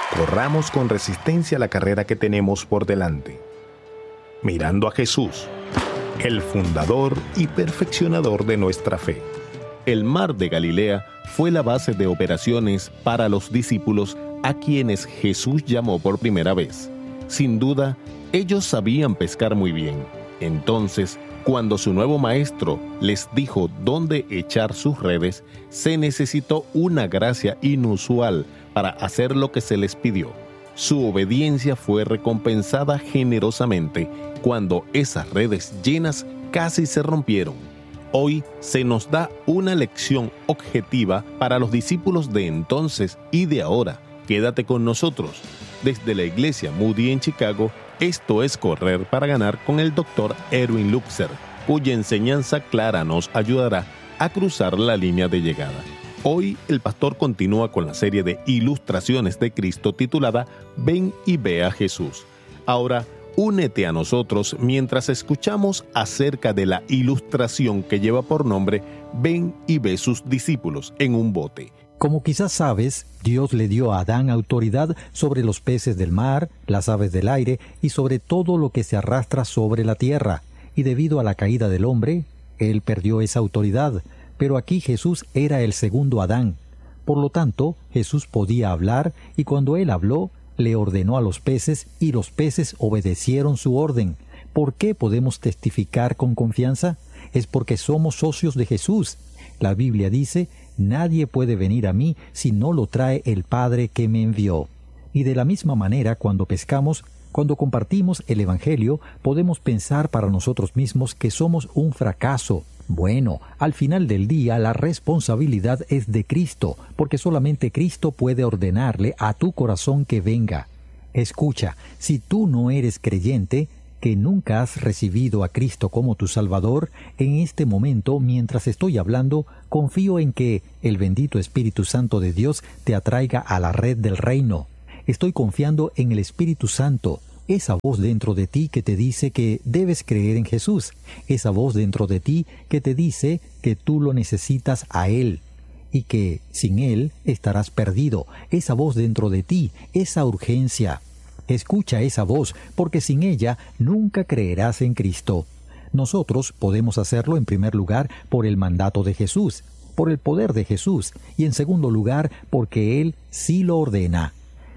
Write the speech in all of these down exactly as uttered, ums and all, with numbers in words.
Corramos con resistencia la carrera que tenemos por delante, mirando a Jesús, el fundador y perfeccionador de nuestra fe. El mar de Galilea fue la base de operaciones para los discípulos a quienes Jesús llamó por primera vez. Sin duda, ellos sabían pescar muy bien. Entonces, cuando su nuevo maestro les dijo dónde echar sus redes, se necesitó una gracia inusual para hacer lo que se les pidió. Su obediencia fue recompensada generosamente cuando esas redes llenas casi se rompieron. Hoy se nos da una lección objetiva para los discípulos de entonces y de ahora. Quédate con nosotros. Desde la Iglesia Moody en Chicago, esto es Correr para Ganar con el doctor Erwin Lutzer, cuya enseñanza clara nos ayudará a cruzar la línea de llegada. Hoy el pastor continúa con la serie de ilustraciones de Cristo titulada Ven y ve a Jesús. Ahora, únete a nosotros mientras escuchamos acerca de la ilustración que lleva por nombre Ven y ve sus discípulos en un bote. Como quizás sabes, Dios le dio a Adán autoridad sobre los peces del mar, las aves del aire y sobre todo lo que se arrastra sobre la tierra. Y debido a la caída del hombre, él perdió esa autoridad. Pero aquí Jesús era el segundo Adán. Por lo tanto, Jesús podía hablar y cuando él habló, le ordenó a los peces y los peces obedecieron su orden. ¿Por qué podemos testificar con confianza? Es porque somos socios de Jesús. La Biblia dice, nadie puede venir a mí si no lo trae el Padre que me envió. Y de la misma manera, cuando pescamos, cuando compartimos el Evangelio, podemos pensar para nosotros mismos que somos un fracaso. Bueno, al final del día la responsabilidad es de Cristo, porque solamente Cristo puede ordenarle a tu corazón que venga. Escucha, si tú no eres creyente, que nunca has recibido a Cristo como tu Salvador, en este momento, mientras estoy hablando, confío en que el bendito Espíritu Santo de Dios te atraiga a la red del reino. Estoy confiando en el Espíritu Santo, esa voz dentro de ti que te dice que debes creer en Jesús, esa voz dentro de ti que te dice que tú lo necesitas a Él y que sin Él estarás perdido, esa voz dentro de ti, esa urgencia. Escucha esa voz, porque sin ella nunca creerás en Cristo. Nosotros podemos hacerlo en primer lugar por el mandato de Jesús, por el poder de Jesús, y en segundo lugar porque Él sí lo ordena.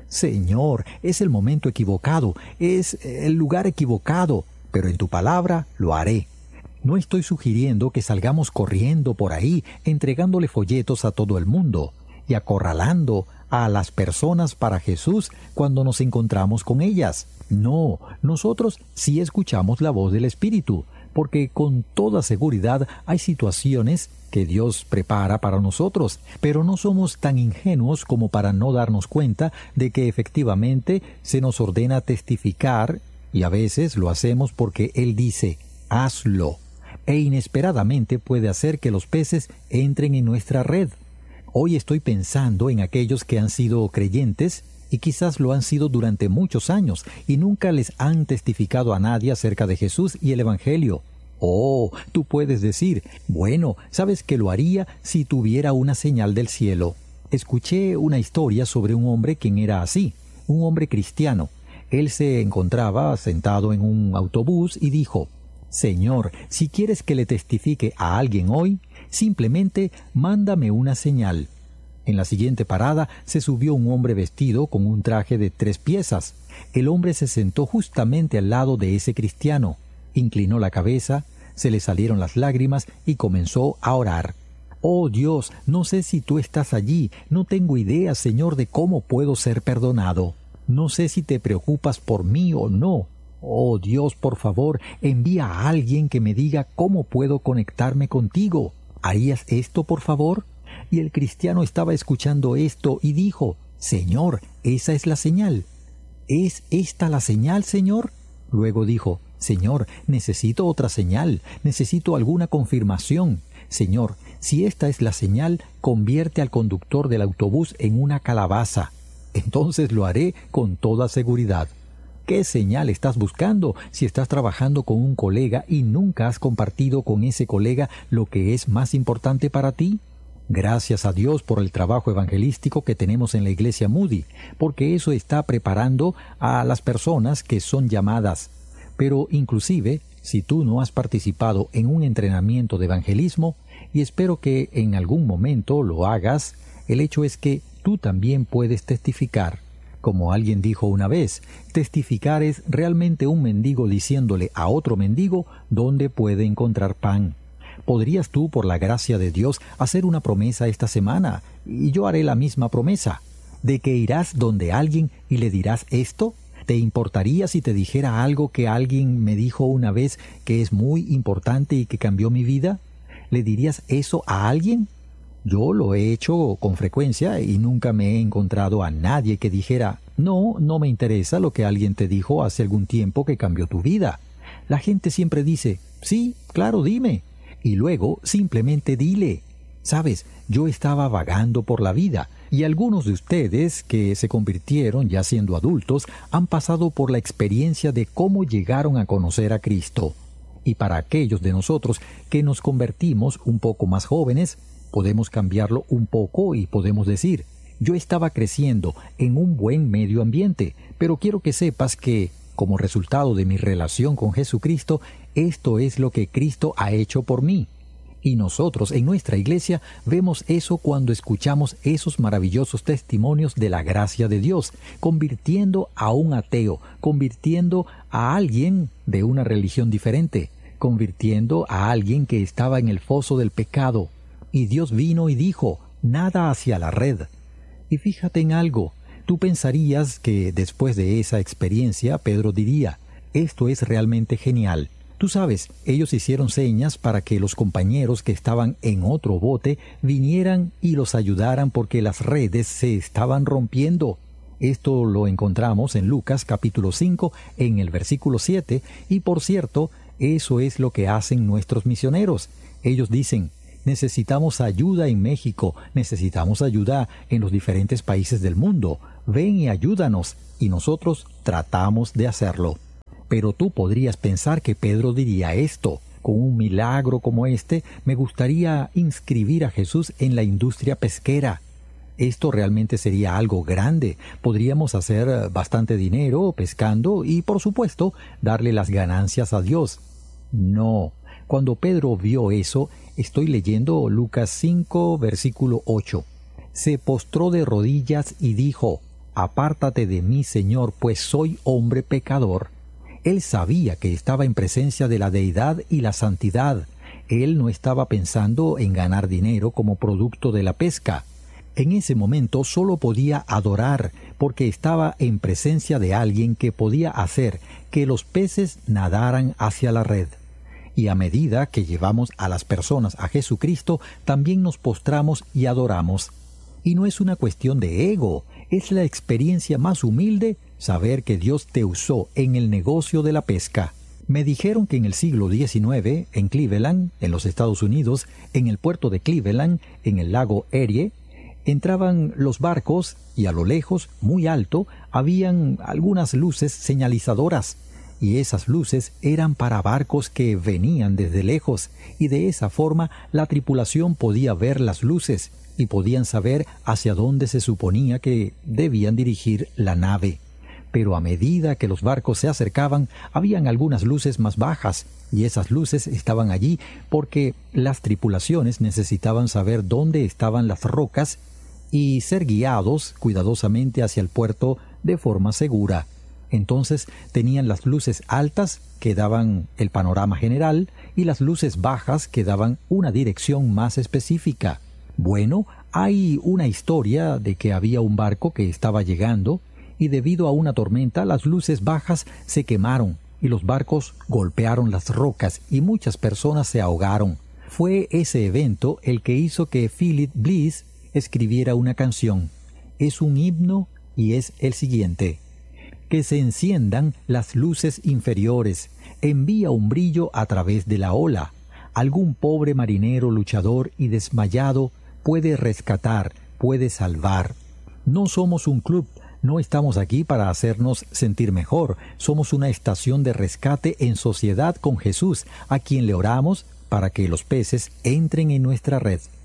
Señor, es el momento equivocado, es el lugar equivocado, pero en tu palabra lo haré. No estoy sugiriendo que salgamos corriendo por ahí, entregándole folletos a todo el mundo y acorralando a las personas para Jesús cuando nos encontramos con ellas. No, nosotros sí escuchamos la voz del Espíritu, porque con toda seguridad hay situaciones que Dios prepara para nosotros, pero no somos tan ingenuos como para no darnos cuenta de que efectivamente se nos ordena testificar, y a veces lo hacemos porque Él dice, hazlo, e inesperadamente puede hacer que los peces entren en nuestra red. Hoy estoy pensando en aquellos que han sido creyentes y quizás lo han sido durante muchos años y nunca les han testificado a nadie acerca de Jesús y el Evangelio. Oh, tú puedes decir, bueno, ¿sabes que lo haría si tuviera una señal del cielo? Escuché una historia sobre un hombre quien era así, un hombre cristiano. Él se encontraba sentado en un autobús y dijo, Señor, si quieres que le testifique a alguien hoy, simplemente mándame una señal. En la siguiente parada se subió un hombre vestido con un traje de tres piezas. El hombre se sentó justamente al lado de ese cristiano, inclinó la cabeza, se le salieron las lágrimas y comenzó a orar. Oh Dios, no sé si tú estás allí, no tengo idea, Señor, de cómo puedo ser perdonado. No sé si te preocupas por mí o no. Oh Dios, por favor, envía a alguien que me diga cómo puedo conectarme contigo. ¿Harías esto, por favor? Y el cristiano estaba escuchando esto y dijo, Señor, esa es la señal. ¿Es esta la señal, Señor? Luego dijo, Señor, necesito otra señal, necesito alguna confirmación. Señor, si esta es la señal, convierte al conductor del autobús en una calabaza. Entonces lo haré con toda seguridad. ¿Qué señal estás buscando si estás trabajando con un colega y nunca has compartido con ese colega lo que es más importante para ti? Gracias a Dios por el trabajo evangelístico que tenemos en la iglesia Moody, porque eso está preparando a las personas que son llamadas. Pero inclusive, si tú no has participado en un entrenamiento de evangelismo, y espero que en algún momento lo hagas, el hecho es que tú también puedes testificar. Como alguien dijo una vez, testificar es realmente un mendigo diciéndole a otro mendigo dónde puede encontrar pan. ¿Podrías tú, por la gracia de Dios, hacer una promesa esta semana? Y yo haré la misma promesa, de que irás donde alguien y le dirás esto. ¿Te importaría si te dijera algo que alguien me dijo una vez que es muy importante y que cambió mi vida? ¿Le dirías eso a alguien? Yo lo he hecho con frecuencia y nunca me he encontrado a nadie que dijera, no, no me interesa lo que alguien te dijo hace algún tiempo que cambió tu vida. La gente siempre dice, sí, claro, dime. Y luego simplemente dile. Sabes, yo estaba vagando por la vida y algunos de ustedes que se convirtieron ya siendo adultos han pasado por la experiencia de cómo llegaron a conocer a Cristo. Y para aquellos de nosotros que nos convertimos un poco más jóvenes, podemos cambiarlo un poco y podemos decir, yo estaba creciendo en un buen medio ambiente, pero quiero que sepas que, como resultado de mi relación con Jesucristo, esto es lo que Cristo ha hecho por mí. Y nosotros en nuestra iglesia vemos eso cuando escuchamos esos maravillosos testimonios de la gracia de Dios, convirtiendo a un ateo, convirtiendo a alguien de una religión diferente, convirtiendo a alguien que estaba en el foso del pecado. Y Dios vino y dijo, nada hacia la red. Y fíjate en algo, tú pensarías que después de esa experiencia Pedro diría, esto es realmente genial. Tú sabes, ellos hicieron señas para que los compañeros que estaban en otro bote vinieran y los ayudaran porque las redes se estaban rompiendo. Esto lo encontramos en Lucas capítulo cinco, en el versículo siete, y por cierto, eso es lo que hacen nuestros misioneros. Ellos dicen, necesitamos ayuda en México, necesitamos ayuda en los diferentes países del mundo. Ven y ayúdanos, y nosotros tratamos de hacerlo. Pero tú podrías pensar que Pedro diría esto. Con un milagro como este, me gustaría inscribir a Jesús en la industria pesquera. Esto realmente sería algo grande. Podríamos hacer bastante dinero pescando y, por supuesto, darle las ganancias a Dios. No. Cuando Pedro vio eso, estoy leyendo Lucas cinco, versículo ocho. Se postró de rodillas y dijo, «Apártate de mí, Señor, pues soy hombre pecador». Él sabía que estaba en presencia de la deidad y la santidad. Él no estaba pensando en ganar dinero como producto de la pesca. En ese momento solo podía adorar, porque estaba en presencia de alguien que podía hacer que los peces nadaran hacia la red. Y a medida que llevamos a las personas a Jesucristo, también nos postramos y adoramos. Y no es una cuestión de ego, es la experiencia más humilde saber que Dios te usó en el negocio de la pesca. Me dijeron que en el siglo diecinueve, en Cleveland, en los Estados Unidos, en el puerto de Cleveland, en el lago Erie, entraban los barcos y a lo lejos, muy alto, habían algunas luces señalizadoras. Y esas luces eran para barcos que venían desde lejos, y de esa forma la tripulación podía ver las luces y podían saber hacia dónde se suponía que debían dirigir la nave. Pero a medida que los barcos se acercaban, habían algunas luces más bajas, y esas luces estaban allí porque las tripulaciones necesitaban saber dónde estaban las rocas y ser guiados cuidadosamente hacia el puerto de forma segura. Entonces tenían las luces altas que daban el panorama general y las luces bajas que daban una dirección más específica. Bueno, hay una historia de que había un barco que estaba llegando y debido a una tormenta las luces bajas se quemaron y los barcos golpearon las rocas y muchas personas se ahogaron. Fue ese evento el que hizo que Philip Bliss escribiera una canción. Es un himno y es el siguiente. Que se enciendan las luces inferiores, envía un brillo a través de la ola. Algún pobre marinero luchador y desmayado puede rescatar, puede salvar. No somos un club, no estamos aquí para hacernos sentir mejor. Somos una estación de rescate en sociedad con Jesús, a quien le oramos para que los peces entren en nuestra red.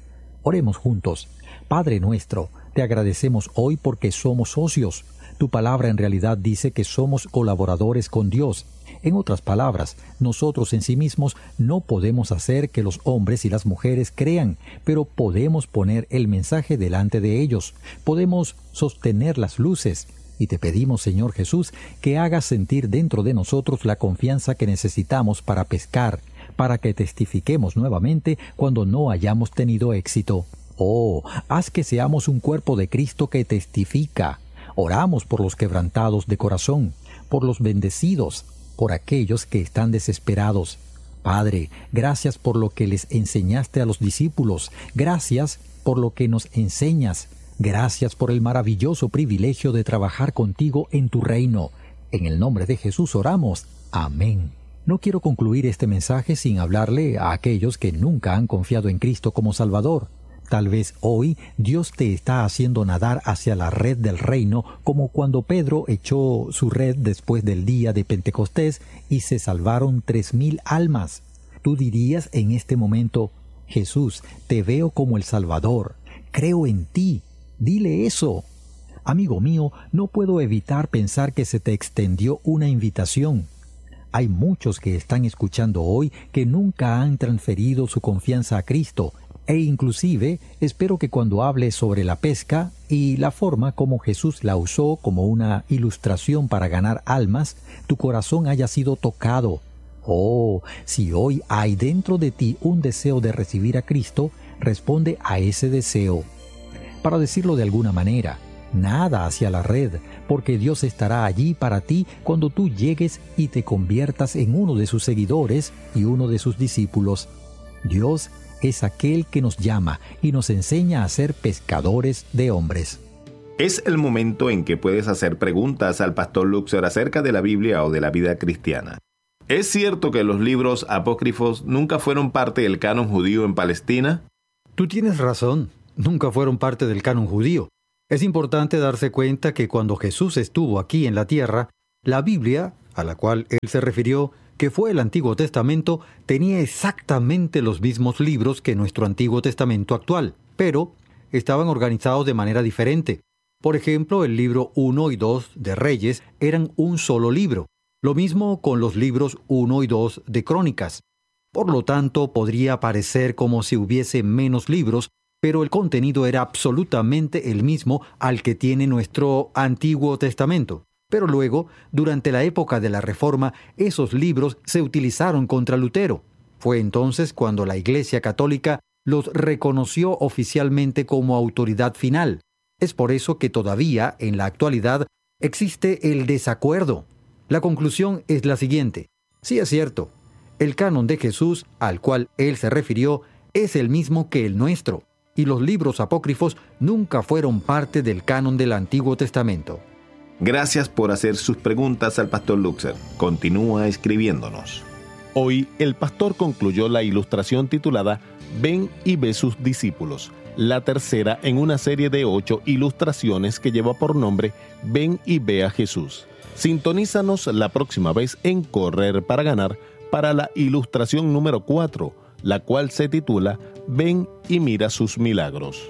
Oremos juntos. Padre nuestro, te agradecemos hoy porque somos socios. Tu palabra en realidad dice que somos colaboradores con Dios. En otras palabras, nosotros en sí mismos no podemos hacer que los hombres y las mujeres crean, pero podemos poner el mensaje delante de ellos. Podemos sostener las luces. Y te pedimos, Señor Jesús, que hagas sentir dentro de nosotros la confianza que necesitamos para pescar, para que testifiquemos nuevamente cuando no hayamos tenido éxito. Oh, haz que seamos un cuerpo de Cristo que testifica. Oramos por los quebrantados de corazón, por los bendecidos, por aquellos que están desesperados. Padre, gracias por lo que les enseñaste a los discípulos. Gracias por lo que nos enseñas. Gracias por el maravilloso privilegio de trabajar contigo en tu reino. En el nombre de Jesús oramos. Amén. No quiero concluir este mensaje sin hablarle a aquellos que nunca han confiado en Cristo como Salvador. Tal vez hoy Dios te está haciendo nadar hacia la red del reino, como cuando Pedro echó su red después del día de Pentecostés y se salvaron tres mil almas. Tú dirías en este momento: Jesús, te veo como el Salvador, creo en ti. Dile eso. Amigo mío, no puedo evitar pensar que se te extendió una invitación. Hay muchos que están escuchando hoy que nunca han transferido su confianza a Cristo. E inclusive, espero que cuando hables sobre la pesca y la forma como Jesús la usó como una ilustración para ganar almas, tu corazón haya sido tocado. Oh, si hoy hay dentro de ti un deseo de recibir a Cristo, responde a ese deseo. Para decirlo de alguna manera, nada hacia la red, porque Dios estará allí para ti cuando tú llegues y te conviertas en uno de sus seguidores y uno de sus discípulos. Dios es aquel que nos llama y nos enseña a ser pescadores de hombres. Es el momento en que puedes hacer preguntas al pastor Luxer acerca de la Biblia o de la vida cristiana. ¿Es cierto que los libros apócrifos nunca fueron parte del canon judío en Palestina? Tú tienes razón, nunca fueron parte del canon judío. Es importante darse cuenta que cuando Jesús estuvo aquí en la tierra, la Biblia, a la cual él se refirió, que fue el Antiguo Testamento, tenía exactamente los mismos libros que nuestro Antiguo Testamento actual, pero estaban organizados de manera diferente. Por ejemplo, el libro uno y dos de Reyes eran un solo libro. Lo mismo con los libros uno y dos de Crónicas. Por lo tanto, podría parecer como si hubiese menos libros, pero el contenido era absolutamente el mismo al que tiene nuestro Antiguo Testamento. Pero luego, durante la época de la Reforma, esos libros se utilizaron contra Lutero. Fue entonces cuando la Iglesia Católica los reconoció oficialmente como autoridad final. Es por eso que todavía, en la actualidad, existe el desacuerdo. La conclusión es la siguiente. Sí es cierto, el canon de Jesús, al cual él se refirió, es el mismo que el nuestro, y los libros apócrifos nunca fueron parte del canon del Antiguo Testamento. Gracias por hacer sus preguntas al pastor Luxer. Continúa escribiéndonos. Hoy, el pastor concluyó la ilustración titulada Ven y ve sus discípulos, la tercera en una serie de ocho ilustraciones que lleva por nombre Ven y ve a Jesús. Sintonízanos la próxima vez en Correr para Ganar para la ilustración número cuatro, la cual se titula Ven y mira sus milagros.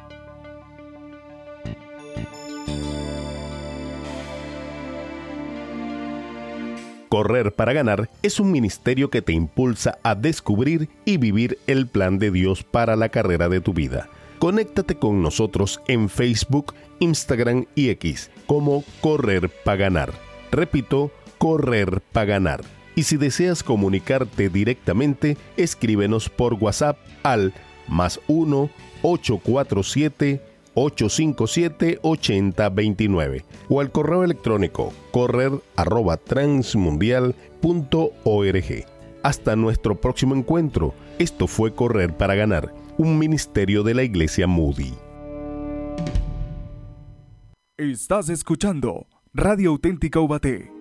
Correr para Ganar es un ministerio que te impulsa a descubrir y vivir el plan de Dios para la carrera de tu vida. Conéctate con nosotros en Facebook, Instagram y X como Correr para Ganar. Repito, Correr para Ganar. Y si deseas comunicarte directamente, escríbenos por WhatsApp al más uno ocho cuatro siete ocho cinco siete ocho cero dos nueve o al correo electrónico correr arroba transmundial punto org. Hasta nuestro próximo encuentro. Esto fue Correr para Ganar, un ministerio de la Iglesia Moody. Estás escuchando Radio Auténtica Ubaté.